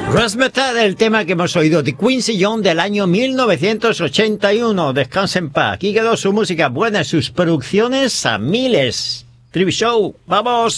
Razzmatazz, el tema que hemos oído de Quincy Jones del año 1981. Descansa en paz. Aquí quedó su música buena, sus producciones a miles. Trivi Show, ¡vamos!